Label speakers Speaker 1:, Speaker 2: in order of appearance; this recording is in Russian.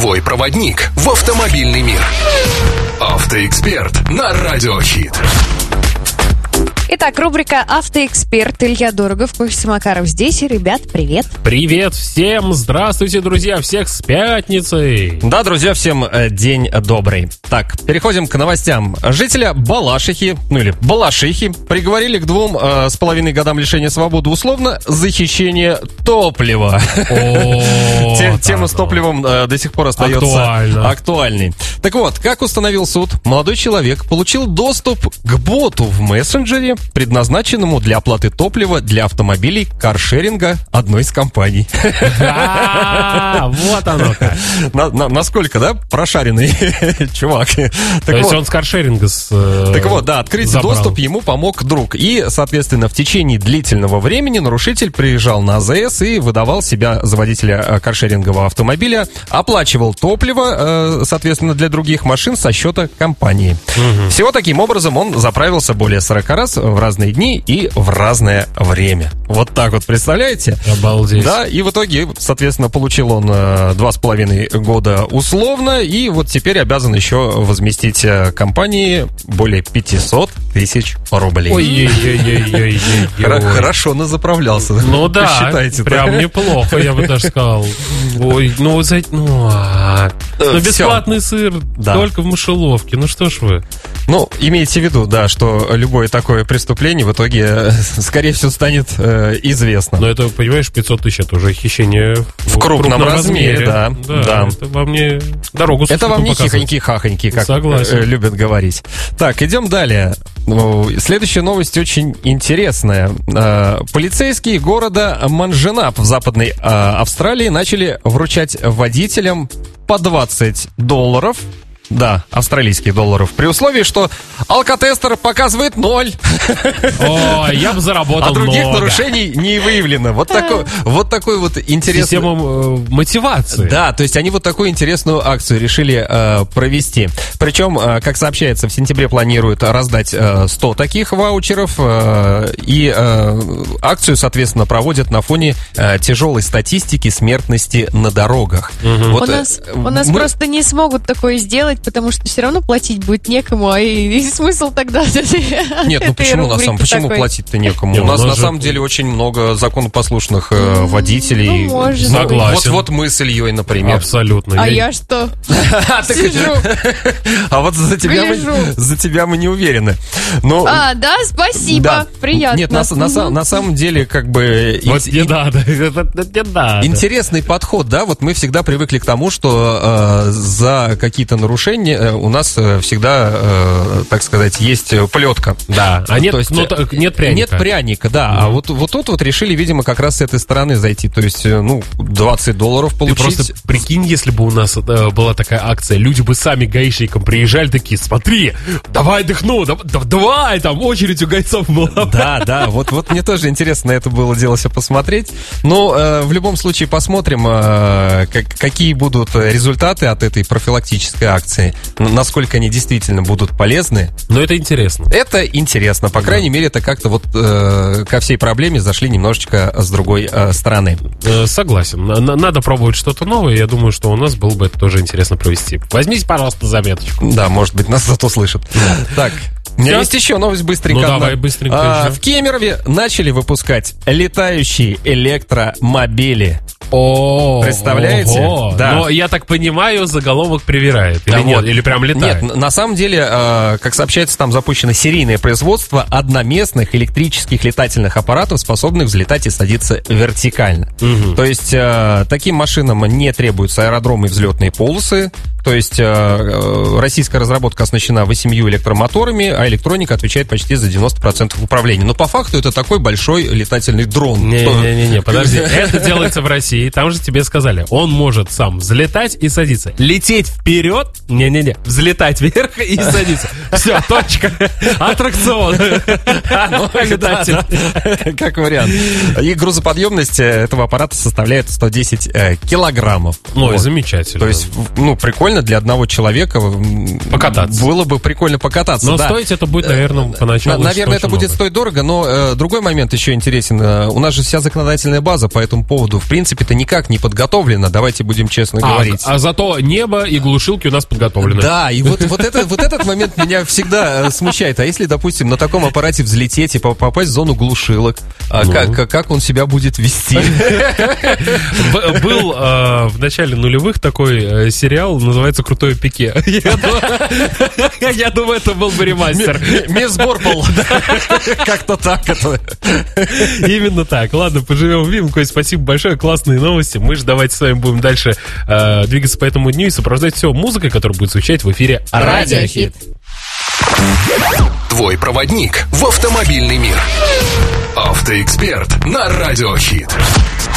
Speaker 1: Твой проводник в автомобильный мир. Автоэксперт на Радио Хит.
Speaker 2: Итак, рубрика «Автоэксперт». Илья Дорогов, Костя Макаров здесь. И, ребят, привет.
Speaker 3: Привет всем! Здравствуйте, друзья! Всех с пятницей!
Speaker 4: Да, друзья, всем день добрый. Так, переходим к новостям. Жителя Балашихи, или Балашихи, приговорили к 2,5 годам лишения свободы условно за хищение топлива. Тема с топливом до сих пор остается актуальной. Так вот, как установил суд, молодой человек получил доступ к боту в мессенджере, предназначенному для оплаты топлива для автомобилей каршеринга одной из компаний.
Speaker 3: Да, вот оно как.
Speaker 4: Насколько, да, прошаренный чувак.
Speaker 3: То есть он с каршеринга
Speaker 4: Так вот, да, открыть доступ ему помог друг. И, соответственно, в течение длительного времени нарушитель приезжал на АЗС и выдавал себя за водителя каршерингового автомобиля, оплачивал топливо, соответственно, для других машин со счета компании. Всего таким образом он заправился более 40 раз в разные дни и в разное время. Вот так вот, представляете?
Speaker 3: Обалдеть.
Speaker 4: Да, и в итоге, соответственно, получил он 2,5 года условно, и вот теперь обязан еще возместить компании более 500 тысяч рублей.
Speaker 3: Ой-ой-ой-ой-ой-ой.
Speaker 4: Хорошо назаправлялся.
Speaker 3: Ну да, прям неплохо, я бы даже сказал. Ой, бесплатный сыр только в мышеловке. Ну что ж вы.
Speaker 4: Ну, имейте в виду, да, что любое такое преступление в итоге, скорее всего, станет известно.
Speaker 3: Но это, понимаешь, 500 тысяч, это уже хищение
Speaker 4: в крупном размере, да.
Speaker 3: Это вам не дорогу
Speaker 4: это вам не хихоньки-хахоньки, как любят говорить. Так, идем далее. Следующая новость очень интересная. Полицейские города Манженап в Западной Австралии начали вручать водителям по $20. Да, австралийских долларов. При условии, что алкотестер показывает 0.
Speaker 3: О, я бы заработал.
Speaker 4: А других нарушений не выявлено. Вот такой вот интересный...
Speaker 3: Система мотивации.
Speaker 4: Да, то есть они вот такую интересную акцию решили провести. Причем, как сообщается, в сентябре планируют раздать 100 таких ваучеров. И акцию, соответственно, проводят на фоне тяжелой статистики смертности на дорогах.
Speaker 2: Вот у нас просто не смогут такое сделать, потому что все равно платить будет некому, а и смысл тогда...
Speaker 4: Нет, ну почему платить-то некому? У нас на самом деле очень много законопослушных водителей.
Speaker 3: Согласен.
Speaker 4: Вот мы с Ильей, например.
Speaker 3: Абсолютно.
Speaker 2: А я что? Сижу.
Speaker 4: А вот за тебя мы не уверены.
Speaker 2: Да, спасибо. Приятно.
Speaker 4: Нет, на самом деле, как бы...
Speaker 3: Вот не надо.
Speaker 4: Интересный подход, да? Вот мы всегда привыкли к тому, что за какие-то нарушения у нас всегда, так сказать, есть плетка.
Speaker 3: Да, а нет пряника.
Speaker 4: Нет пряника, да. А вот тут вот решили, видимо, как раз с этой стороны зайти. То есть, $20 получить.
Speaker 3: Ты просто прикинь, если бы у нас была такая акция, люди бы сами гаишникам приезжали такие: смотри, давай дыхну, давай, там очередь у гайцов была.
Speaker 4: Да, вот мне тоже интересно это было дело все посмотреть. Но в любом случае посмотрим, какие будут результаты от этой профилактической акции. Насколько они действительно будут полезны.
Speaker 3: Но это интересно.
Speaker 4: Это интересно. По крайней мере, это как-то вот ко всей проблеме зашли немножечко с другой стороны.
Speaker 3: Согласен. Надо пробовать что-то новое. Я думаю, что у нас было бы это тоже интересно провести. Возьмите, пожалуйста, заметочку.
Speaker 4: Да, может быть, нас зато слышат. Так. У меня есть еще новость быстренько.
Speaker 3: Давай быстренько.
Speaker 4: В Кемерово начали выпускать летающие электромобили. Представляете?
Speaker 3: Да. Но, я так понимаю, заголовок привирает. Или нет? Или прям летает?
Speaker 4: Нет, на самом деле, как сообщается, там запущено серийное производство одноместных электрических летательных аппаратов, способных взлетать и садиться вертикально. То есть таким машинам не требуются аэродромы и взлетные полосы. То есть российская разработка оснащена 8 электромоторами, а электроника отвечает почти за 90% управления. Но по факту это такой большой летательный дрон.
Speaker 3: Не, подожди. Это делается в России. Там же тебе сказали, он может сам взлетать и садиться. Лететь вперед? Не. Взлетать вверх и садиться. Все, точка. Аттракцион.
Speaker 4: Как вариант. И грузоподъемность этого аппарата составляет 110 килограммов.
Speaker 3: Ой, замечательно.
Speaker 4: То есть, прикольно для одного человека
Speaker 3: покататься.
Speaker 4: Было бы прикольно покататься.
Speaker 3: Но стоить это будет, наверное, поначалу.
Speaker 4: Наверное, это будет стоить дорого, но другой момент еще интересен. У нас же вся законодательная база по этому поводу, в принципе-то, никак не подготовлена, давайте будем честно говорить.
Speaker 3: А зато небо и глушилки у нас подготовлены.
Speaker 4: Да, и вот этот момент меня всегда смущает. А если, допустим, на таком аппарате взлететь и попасть в зону глушилок, как он себя будет вести?
Speaker 3: Был в начале нулевых такой сериал, называется «Крутое пике». Я думаю, это был бы ремастер.
Speaker 4: Мисс Борпол. Как-то так это.
Speaker 3: Именно так. Ладно, поживем увидим. Кость, спасибо большое, классные новости. Мы же давайте с вами будем дальше двигаться по этому дню и сопровождать все музыкой, которая будет звучать в эфире
Speaker 2: Радиохит.
Speaker 1: Твой проводник в автомобильный мир. Автоэксперт на Радиохит.